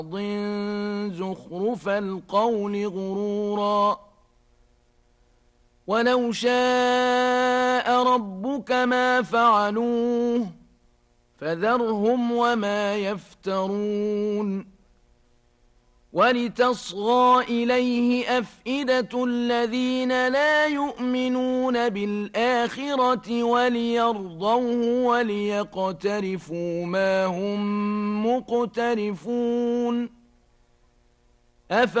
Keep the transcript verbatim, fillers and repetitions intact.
زخرف القول غرورا ولو شاء ربك ما فعلوه فذرهم وما يفترون ولتصغى إليه أفئدة الذين لا يؤمنون بالآخرة وليرضوه وليقترفوا ما هم مقترفون